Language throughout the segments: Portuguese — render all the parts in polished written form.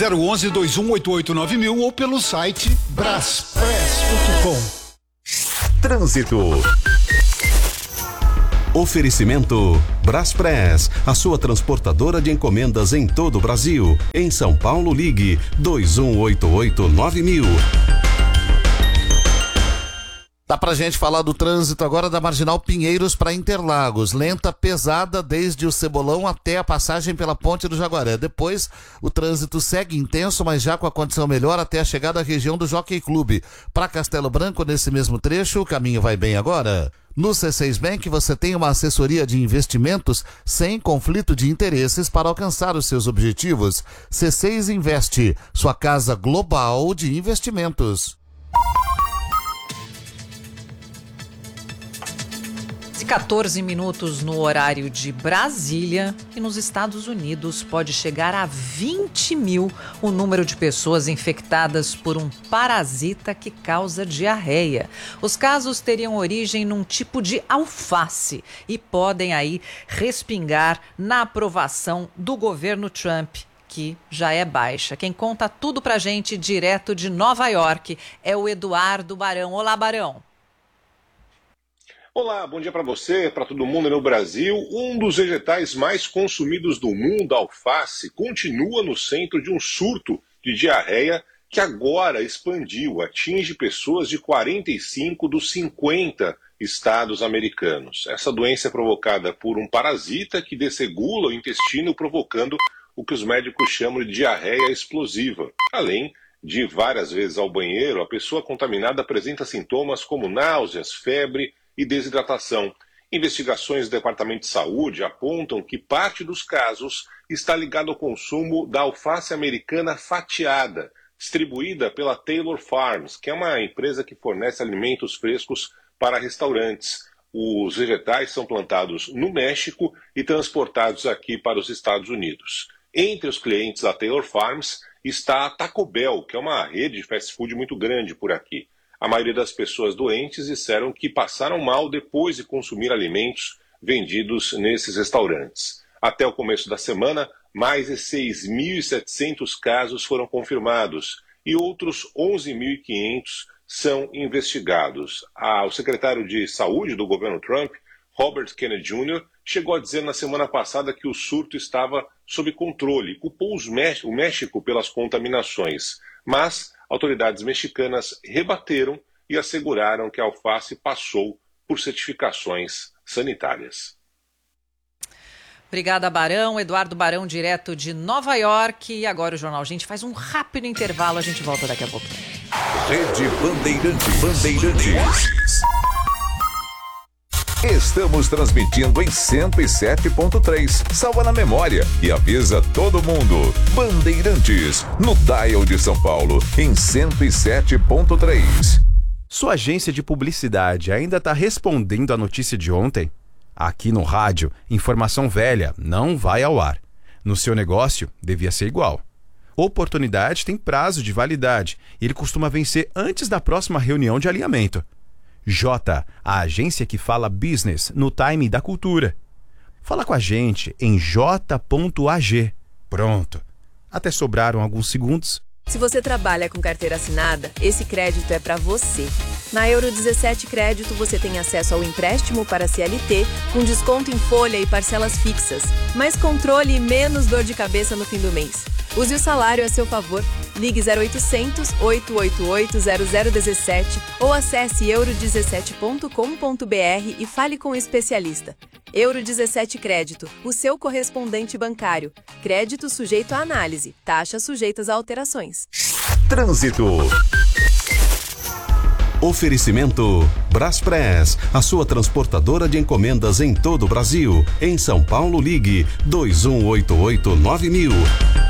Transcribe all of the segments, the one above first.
011-2188-9000 ou pelo site braspress.com. Trânsito. Oferecimento Braspress, a sua transportadora de encomendas em todo o Brasil. Em São Paulo, ligue 2188-9000. Dá pra gente falar do trânsito agora da Marginal Pinheiros para Interlagos. Lenta, pesada, desde o Cebolão até a passagem pela Ponte do Jaguaré. Depois, o trânsito segue intenso, mas já com a condição melhor até a chegada à região do Jockey Clube. Para Castelo Branco, nesse mesmo trecho, o caminho vai bem agora. No C6 Bank, você tem uma assessoria de investimentos sem conflito de interesses para alcançar os seus objetivos. C6 Investe, sua casa global de investimentos. 14 minutos no horário de Brasília, e nos Estados Unidos pode chegar a 20 mil o número de pessoas infectadas por um parasita que causa diarreia. Os casos teriam origem num tipo de alface e podem aí respingar na aprovação do governo Trump, que já é baixa. Quem conta tudo pra gente direto de Nova York é o Eduardo Barão. Olá, Barão. Olá, bom dia para você, para todo mundo no Brasil. Um dos vegetais mais consumidos do mundo, a alface, continua no centro de um surto de diarreia que agora expandiu, atinge pessoas de 45 dos 50 estados americanos. Essa doença é provocada por um parasita que desregula o intestino, provocando o que os médicos chamam de diarreia explosiva. Além de ir várias vezes ao banheiro, a pessoa contaminada apresenta sintomas como náuseas, febre e desidratação. Investigações do Departamento de Saúde apontam que parte dos casos está ligado ao consumo da alface americana fatiada, distribuída pela Taylor Farms, que é uma empresa que fornece alimentos frescos para restaurantes. Os vegetais são plantados no México e transportados aqui para os Estados Unidos. Entre os clientes da Taylor Farms está a Taco Bell, que é uma rede de fast food muito grande por aqui. A maioria das pessoas doentes disseram que passaram mal depois de consumir alimentos vendidos nesses restaurantes. Até o começo da semana, mais de 6.700 casos foram confirmados e outros 11.500 são investigados. O secretário de Saúde do governo Trump, Robert Kennedy Jr., chegou a dizer na semana passada que o surto estava sob controle, culpou o México pelas contaminações, mas autoridades mexicanas rebateram e asseguraram que a alface passou por certificações sanitárias. Obrigada, Barão. Eduardo Barão, direto de Nova York. E agora o Jornal Gente faz um rápido intervalo. A gente volta daqui a pouquinho. Rede Bandeirantes. Estamos transmitindo em 107.3. Salva na memória e avisa todo mundo. Bandeirantes, no dial de São Paulo, em 107.3. Sua agência de publicidade ainda está respondendo à notícia de ontem? Aqui no rádio, informação velha não vai ao ar. No seu negócio, devia ser igual. Oportunidade tem prazo de validade e ele costuma vencer antes da próxima reunião de alinhamento. J, a agência que fala business no time da cultura. Fala com a gente em j.ag. Pronto. Até sobraram alguns segundos. Se você trabalha com carteira assinada, esse crédito é para você. Na Euro 17 Crédito você tem acesso ao empréstimo para CLT, com desconto em folha e parcelas fixas, mais controle e menos dor de cabeça no fim do mês. Use o salário a seu favor. Ligue 0800 888 0017 ou acesse euro17.com.br e fale com o especialista. Euro 17 Crédito, o seu correspondente bancário. Crédito sujeito à análise. Taxas sujeitas a alterações. Trânsito. Oferecimento Braspress, a sua transportadora de encomendas em todo o Brasil. Em São Paulo, ligue 2188-9000.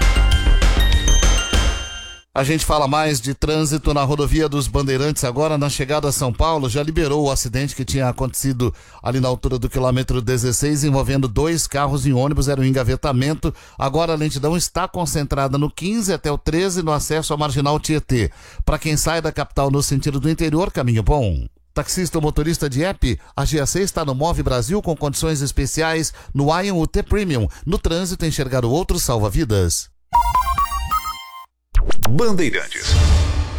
A gente fala mais de trânsito na rodovia dos Bandeirantes agora, na chegada a São Paulo. Já liberou o acidente que tinha acontecido ali na altura do quilômetro 16, envolvendo 2 carros em ônibus, era um engavetamento. Agora a lentidão está concentrada no 15 até o 13 no acesso à Marginal Tietê. Para quem sai da capital no sentido do interior, caminho bom. Taxista ou motorista de app, a GAC está no Move Brasil com condições especiais no Ion UT Premium. No trânsito, enxergar o outro salva vidas. Bandeirantes.